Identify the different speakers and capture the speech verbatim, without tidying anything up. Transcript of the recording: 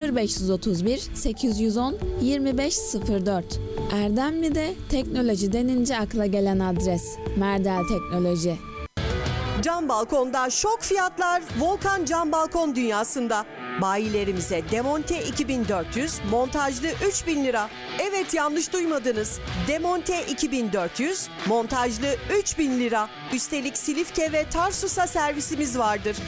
Speaker 1: sıfır beş otuz bir sekiz yüz on yirmi beş sıfır dört. Erdemli'de teknoloji denince akla gelen adres Merdel Teknoloji.
Speaker 2: Cam balkonda şok fiyatlar Volkan Cam Balkon dünyasında. Bayilerimize demonte iki bin dört yüz, montajlı üç bin lira. Evet, yanlış duymadınız. Demonte iki bin dört yüz, montajlı üç bin lira. Üstelik Silifke ve Tarsus'a servisimiz vardır.